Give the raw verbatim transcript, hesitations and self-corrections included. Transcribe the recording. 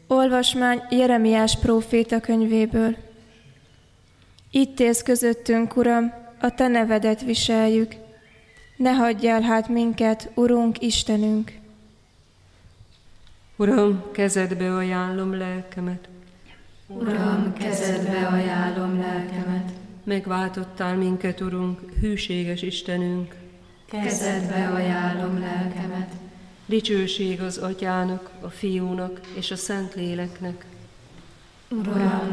Olvasmány Jeremiás próféta könyvéből. Itt élsz közöttünk, Uram, a Te nevedet viseljük. Ne hagyjál hát minket, Urunk, Istenünk! Uram, kezedbe ajánlom lelkemet. Uram, kezedbe ajánlom lelkemet. Megváltottál minket, Urunk, hűséges Istenünk. Kezedbe ajánlom lelkemet. Dicsőség az Atyának, a Fiúnak és a Szentléleknek. Uram,